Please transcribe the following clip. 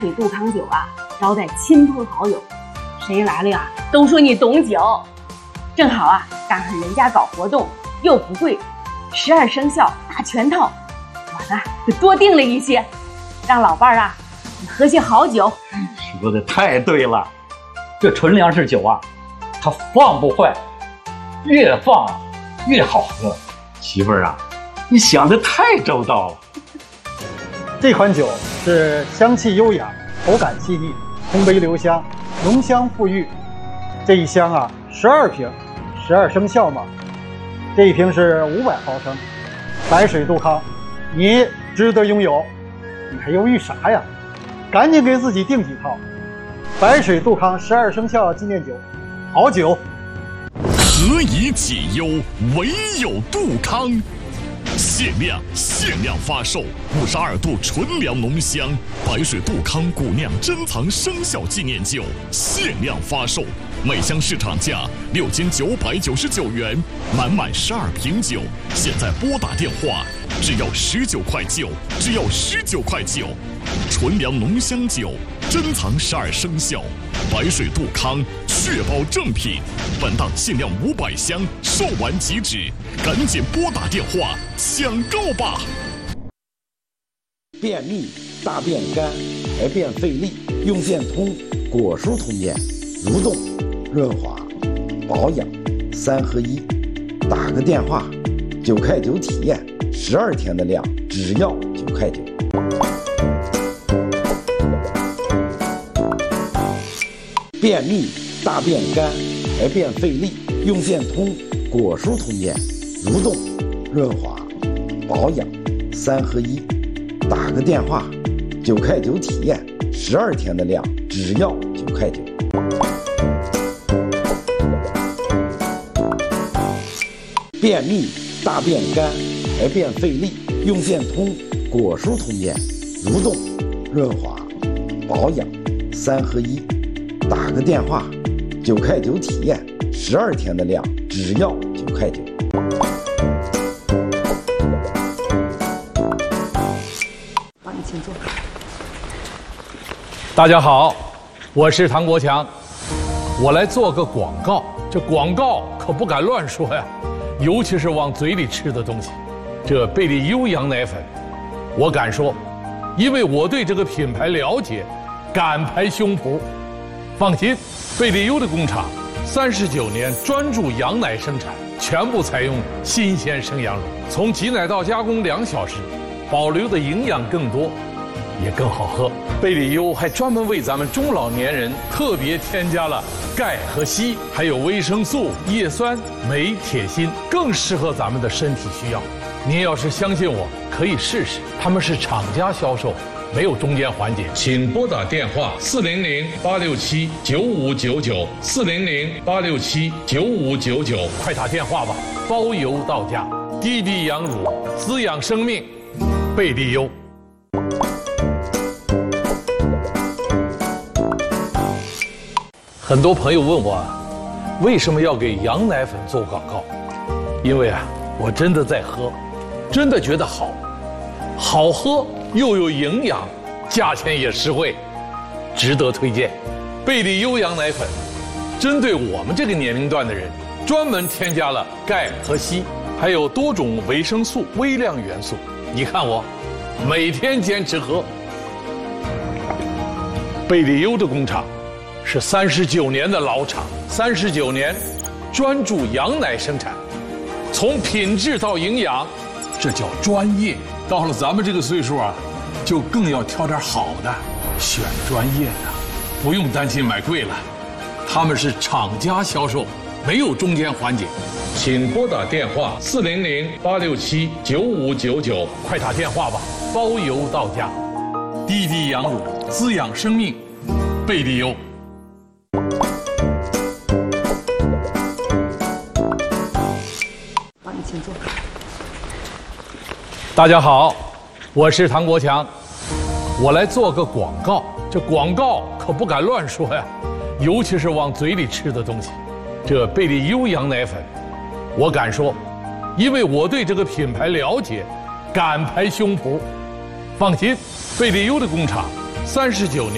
水杜康酒啊，招待亲朋好友，谁来了呀，都说你懂酒。正好啊，赶上人家搞活动，又不贵，12生肖大全套，我呢就多订了一些，让老伴儿啊你喝些好酒。 说的太对了，这纯粮食酒啊，它放不坏，越放越好喝。媳妇儿啊，你想的太周到了。 这款酒是香气优雅，口感细腻，通杯留香，浓香馥郁。这一箱啊，12瓶，12生肖嘛。这一瓶是500毫升，白水杜康，你值得拥有。你还犹豫啥呀？赶紧给自己订几套。白水杜康12生肖纪念酒，好酒。 何以解忧，唯有杜康。限量发售52度纯粮浓香白水杜康古酿珍藏生肖纪念酒，限量发售，每箱市场价6999元，满12瓶酒，现在拨打电话，只要19块9，只要19块9。纯粮浓香酒，珍藏12生肖，白水杜康，确保正品。本档限量500箱，售完即止，赶紧拨打电话抢购吧！ 便秘、大便干、排便费力，用电通、果蔬通便，蠕动、润滑、保养3合1。打个电话，9块9体验，12天的量只要9块9。便秘、大便干、排便费力，用电通、果蔬通便，蠕动、润滑、保养3合1。打个电话，9块9体验，12天的量只要9块9。便秘、大便干、排便费力，用电通、果蔬通便，蠕动、润滑、保养3合1。打个电话，9块9体验，12天的量只要9块9。 帮你请坐。 大家好，我是唐国强，我来做个广告。这广告可不敢乱说呀，尤其是往嘴里吃的东西。这贝利优羊奶粉，我敢说，因为我对这个品牌了解，敢拍胸脯。放心，贝利优的工厂39年专注羊奶生产，全部采用新鲜生羊乳，从挤奶到加工2小时，保留的营养更多，也更好喝。贝利优还专门为咱们中老年人特别添加了钙和硒，还有维生素、叶酸、镁、铁、锌，更适合咱们的身体需要。您要是相信我，可以试试，他们是厂家销售，没有中间环节。请拨打电话400-867-9599，400-867-9599，快打电话吧，包邮到家。滴滴羊乳，滋养生命，贝利优。很多朋友问我，为什么要给羊奶粉做广告？因为啊，我真的在喝，真的觉得好喝又有营养，价钱也实惠，值得推荐。贝利优羊奶粉针对我们这个年龄段的人，专门添加了钙和硒，还有多种维生素、微量元素。你看我每天坚持喝。贝利优的工厂是39年的老厂，39年专注羊奶生产，从品质到营养，这叫专业。到了咱们这个岁数啊，就更要挑点好的，选专业的，不用担心买贵了。他们是厂家销售，没有中间环节。请拨打电话400-867-9599，快打电话吧，包邮到家。滴滴羊乳，滋养生命，贝利优。 帮你请坐。 大家好，我是唐国强，我来做个广告。这广告可不敢乱说呀，尤其是往嘴里吃的东西。这贝利优羊奶粉，我敢说，因为我对这个品牌了解，敢拍胸脯。放心，贝利优的工厂39年。